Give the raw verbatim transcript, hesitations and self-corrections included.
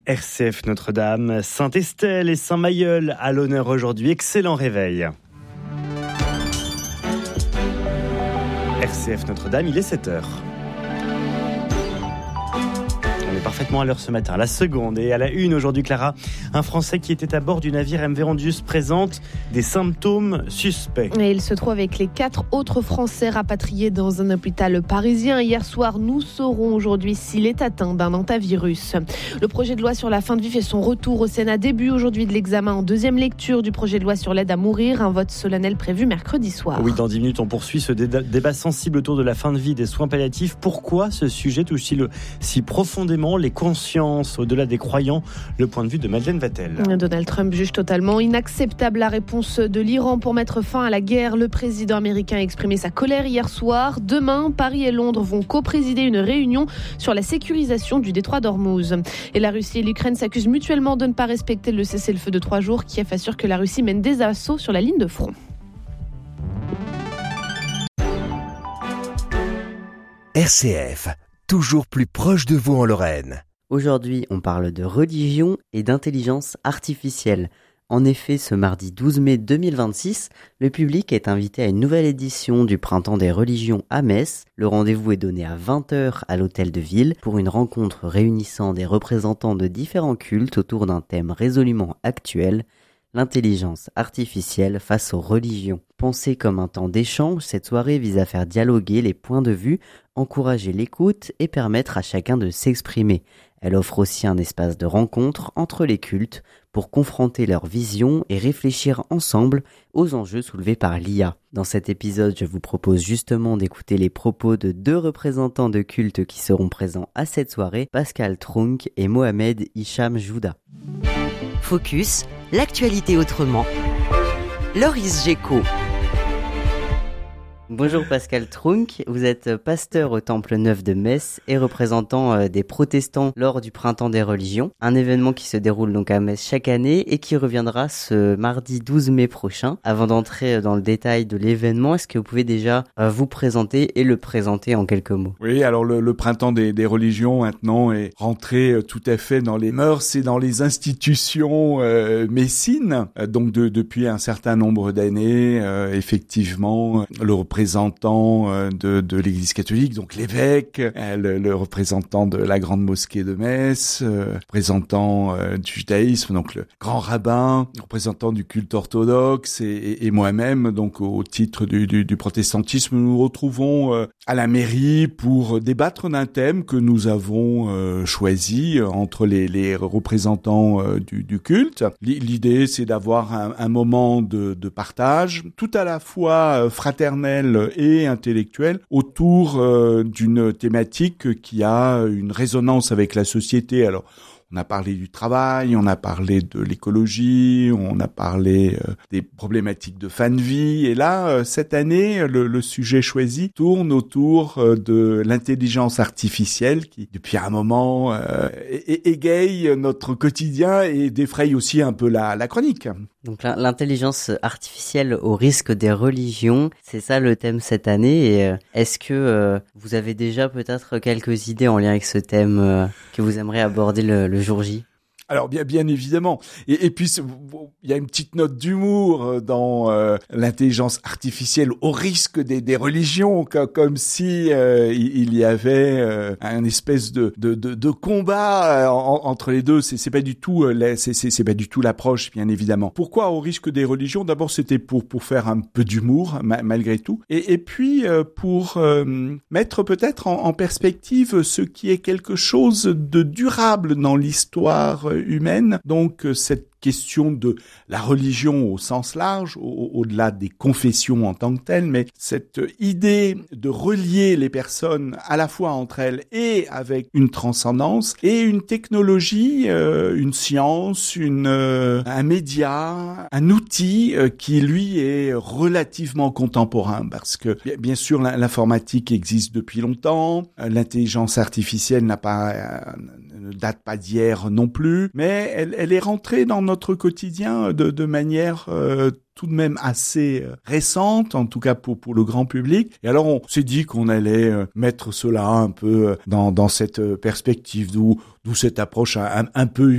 R C F Notre-Dame, Saint-Estelle et Saint-Mailleul à l'honneur aujourd'hui. Excellent réveil. R C F Notre-Dame, il est sept heures. On est parfaitement à l'heure ce matin. La seconde et à la une aujourd'hui, Clara, un Français qui était à bord du navire M V Rondius présente des symptômes suspects. Et il se trouve avec les quatre autres Français rapatriés dans un hôpital parisien. Hier soir, nous saurons aujourd'hui s'il est atteint d'un hantavirus. Le projet de loi sur la fin de vie fait son retour au Sénat. Début aujourd'hui de l'examen en deuxième lecture du projet de loi sur l'aide à mourir. Un vote solennel prévu mercredi soir. Oui, dans dix minutes, on poursuit ce déda- débat sensible autour de la fin de vie des soins palliatifs. Pourquoi ce sujet touche-t-il si profondément les consciences au-delà des croyants? Le point de vue de Madeleine Vatel. Donald Trump juge totalement inacceptable la réponse de l'Iran pour mettre fin à la guerre. Le président américain a exprimé sa colère hier soir. Demain, Paris et Londres vont co-présider une réunion sur la sécurisation du détroit d'Ormuz. Et la Russie et l'Ukraine s'accusent mutuellement de ne pas respecter le cessez-le-feu de trois jours. Kiev assure que la Russie mène des assauts sur la ligne de front. R C F, toujours plus proche de vous en Lorraine. Aujourd'hui, on parle de religion et d'intelligence artificielle. En effet, ce mardi douze mai deux mille vingt-six, le public est invité à une nouvelle édition du Printemps des religions à Metz. Le rendez-vous est donné à vingt heures à l'hôtel de ville pour une rencontre réunissant des représentants de différents cultes autour d'un thème résolument actuel, l'intelligence artificielle face aux religions. Pensée comme un temps d'échange, cette soirée vise à faire dialoguer les points de vue, encourager l'écoute et permettre à chacun de s'exprimer. Elle offre aussi un espace de rencontre entre les cultes pour confronter leurs visions et réfléchir ensemble aux enjeux soulevés par l'I A. Dans cet épisode, je vous propose justement d'écouter les propos de deux représentants de cultes qui seront présents à cette soirée, Pascal Trunk et Mohamed Hicham Jouda. Focus, l'actualité autrement. Loris Géco. Bonjour Pascal Trunk, vous êtes pasteur au Temple Neuf de Metz et représentant des protestants lors du Printemps des religions, un événement qui se déroule donc à Metz chaque année et qui reviendra ce mardi douze mai prochain. Avant d'entrer dans le détail de l'événement, est-ce que vous pouvez déjà vous présenter et le présenter en quelques mots? Oui, alors le, le Printemps des, des religions maintenant est rentré tout à fait dans les mœurs et dans les institutions euh, messines. Donc de, depuis un certain nombre d'années, euh, effectivement, le représentant de, de l'Église catholique, donc l'évêque, le, le représentant de la grande mosquée de Metz, euh, représentant euh, du judaïsme, donc le grand rabbin, représentant du culte orthodoxe, et, et, et moi-même, donc au titre du, du, du protestantisme, nous nous retrouvons euh, à la mairie pour débattre d'un thème que nous avons euh, choisi entre les, les représentants euh, du, du culte. L'idée, c'est d'avoir un, un moment de, de partage, tout à la fois euh, fraternel et intellectuel autour euh, d'une thématique qui a une résonance avec la société. Alors, on a parlé du travail, on a parlé de l'écologie, on a parlé euh, des problématiques de fin de vie. Et là, euh, cette année, le, le sujet choisi tourne autour euh, de l'intelligence artificielle qui, depuis un moment, euh, égaye notre quotidien et défraye aussi un peu la, la chronique. Donc l'intelligence artificielle au risque des religions, c'est ça le thème cette année. Et est-ce que euh, vous avez déjà peut-être quelques idées en lien avec ce thème euh, que vous aimeriez aborder le, le jour J? Alors bien, bien évidemment. Et, et puis il y a une petite note d'humour dans euh, l'intelligence artificielle au risque des, des religions, comme, comme si euh, il y avait euh, un espèce de, de, de, de combat en, entre les deux. C'est, c'est pas du tout, euh, c'est, c'est, c'est pas du tout l'approche, bien évidemment. Pourquoi au risque des religions? D'abord, c'était pour pour faire un peu d'humour ma, malgré tout, et, et puis euh, pour euh, mettre peut-être en, en perspective ce qui est quelque chose de durable dans l'histoire humaine, donc cette question de la religion au sens large, au- au-delà des confessions en tant que telles, mais cette idée de relier les personnes à la fois entre elles et avec une transcendance et une technologie, euh, une science, une, euh, un média, un outil euh, qui lui est relativement contemporain, parce que bien, bien sûr l'informatique existe depuis longtemps, euh, l'intelligence artificielle n'a pas euh, ne date pas d'hier non plus, mais elle, elle est rentrée dans notre quotidien de, de manière euh, tout de même assez euh, récente, en tout cas pour pour le grand public. Et alors on s'est dit qu'on allait euh, mettre cela un peu euh, dans dans cette euh, perspective, d'où d'où cette approche un, un peu